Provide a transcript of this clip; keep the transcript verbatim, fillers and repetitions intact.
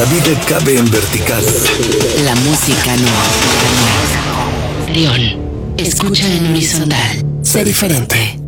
La vida cabe en vertical. La música no. León, escucha en horizontal. Sé diferente.